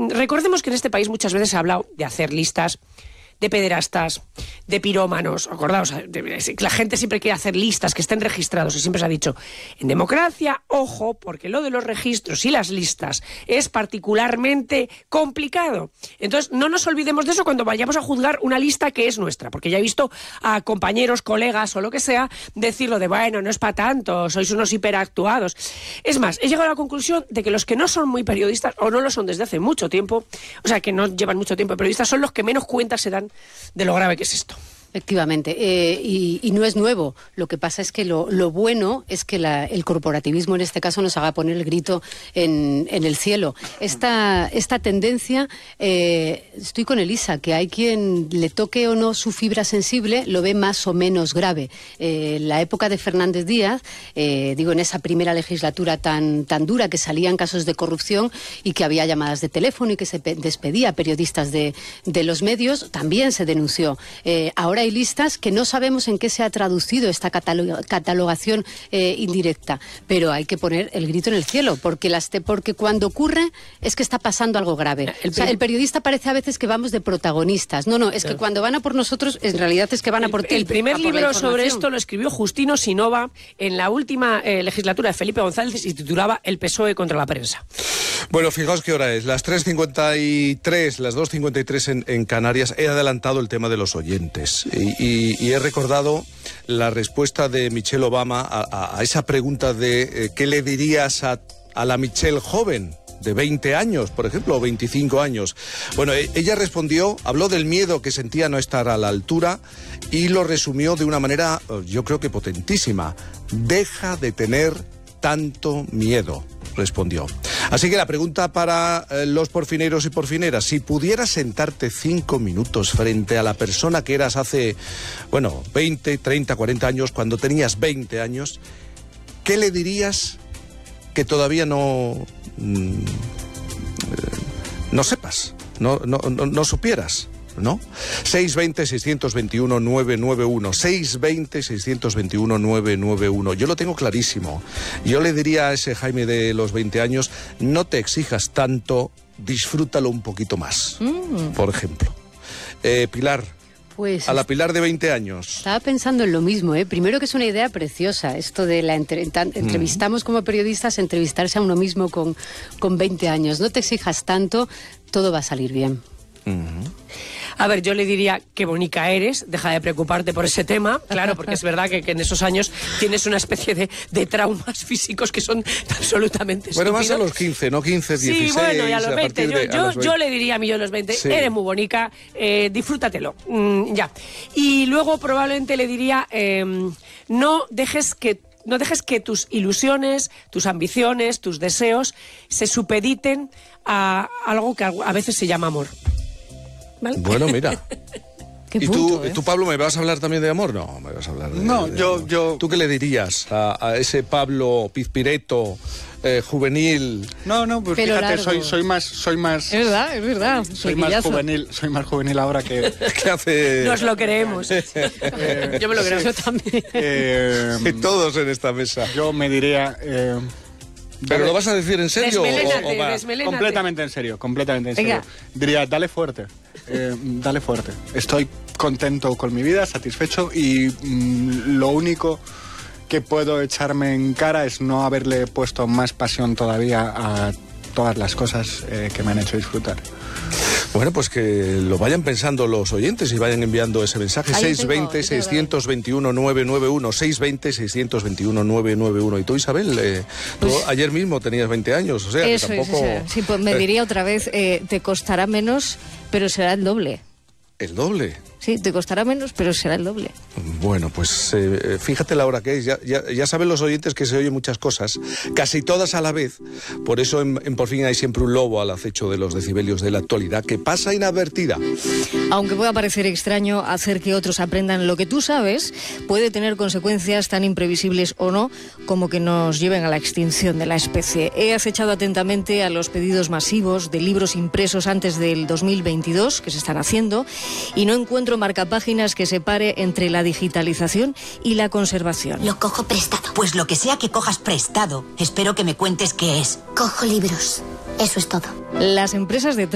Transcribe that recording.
recordemos que en este país muchas veces se ha hablado de hacer listas de pederastas, de pirómanos. Acordaos, la gente siempre quiere hacer listas que estén registrados, y siempre se ha dicho, en democracia, ojo, porque lo de los registros y las listas es particularmente complicado. Entonces, no nos olvidemos de eso cuando vayamos a juzgar una lista que es nuestra, porque ya he visto a compañeros, colegas o lo que sea, decirlo de, bueno, no es para tanto, sois unos hiperactuados. Es más, he llegado a la conclusión de que los que no son muy periodistas, o no lo son desde hace mucho tiempo, o sea, que no llevan mucho tiempo de periodistas, son los que menos cuenta se dan de lo grave que es esto. Efectivamente, y no es nuevo. Lo que pasa es que lo bueno es que el corporativismo en este caso nos haga poner el grito en el cielo. Esta tendencia, estoy con Elisa, que hay quien le toque o no su fibra sensible, lo ve más o menos grave. La época de Fernández Díaz, en esa primera legislatura tan dura, que salían casos de corrupción y que había llamadas de teléfono y que se despedía a periodistas de los medios, también se denunció. Ahora hay listas que no sabemos en qué se ha traducido esta catalogación indirecta, pero hay que poner el grito en el cielo, porque cuando ocurre es que está pasando algo grave. El periodista parece a veces que vamos de protagonistas. No, es que cuando van a por nosotros, en realidad es que van a por ti. El primer libro sobre esto lo escribió Justino Sinova en la última legislatura de Felipe González y titulaba El PSOE contra la prensa. Bueno, fijaos qué hora es, las 3:53, las 2:53 en Canarias. He adelantado el tema de los oyentes y he recordado la respuesta de Michelle Obama a esa pregunta de ¿qué le dirías a la Michelle joven? De 20 años, por ejemplo, o 25 años. Bueno, ella respondió, habló del miedo que sentía no estar a la altura y lo resumió de una manera, yo creo que potentísima. Deja de tener tanto miedo, respondió. Así que la pregunta para los porfineros y porfineras, si pudieras sentarte 5 minutos frente a la persona que eras hace, 20, 30, 40 años, cuando tenías 20 años, ¿qué le dirías que todavía no sepas, no supieras? ¿No? 620-621-991, 620-621-991. Yo lo tengo clarísimo. Yo le diría a ese Jaime de los 20 años, no te exijas tanto, disfrútalo un poquito más, por ejemplo. Pilar, pues a la Pilar de 20 años. Estaba pensando en lo mismo, Primero que es una idea preciosa, esto de entrevistamos como periodistas, entrevistarse a uno mismo con 20 años. No te exijas tanto, todo va a salir bien. A ver, yo le diría qué bonita eres, deja de preocuparte por ese tema, claro, porque es verdad que en esos años tienes una especie de traumas físicos que son absolutamente estúpidos. Bueno, más a los 15, no 15, 16. Sí, bueno, y a los 20. Yo le diría a mí a los 20, sí. Eres muy bonita, disfrútatelo, ya. Y luego probablemente le diría, no dejes que tus ilusiones, tus ambiciones, tus deseos se supediten a algo que a veces se llama amor. ¿Vale? Bueno, mira. ¿Y tú, Pablo, me vas a hablar también de amor? No, me vas a hablar de amor. ¿Tú qué le dirías a ese Pablo pizpireto, juvenil? No, pues pero fíjate, soy más. Es verdad. Soy más juvenil ahora que hace. Nos lo creemos. Yo me lo creo. Yo también. Todos en esta mesa. Yo me diría. ¿Pero lo vas a decir en serio? Desmelénate. Completamente en serio. Venga. Diría, dale fuerte. Estoy contento con mi vida, satisfecho, y lo único que puedo echarme en cara es no haberle puesto más pasión todavía a todas las cosas que me han hecho disfrutar. Bueno, pues que lo vayan pensando los oyentes y vayan enviando ese mensaje. 620-621-991, 620-621-991. Y tú, Isabel, tú ayer mismo tenías 20 años, o sea, eso que tampoco... Sí, pues me diría otra vez, te costará menos, pero será el doble. ¿El doble? Sí, te costará menos, pero será el doble. Bueno, pues fíjate la hora que es. Ya saben los oyentes que se oyen muchas cosas, casi todas a la vez. Por eso en Por Fin hay siempre un lobo al acecho de los decibelios de la actualidad, que pasa inadvertida. Aunque pueda parecer extraño, hacer que otros aprendan lo que tú sabes puede tener consecuencias tan imprevisibles o no como que nos lleven a la extinción de la especie. He acechado atentamente a los pedidos masivos de libros impresos antes del 2022 que se están haciendo y no encuentro marcapáginas que separe entre la digitalización y la conservación. Lo cojo prestado. Pues lo que sea que cojas prestado, espero que me cuentes qué es. Cojo libros. Eso es todo. Las empresas de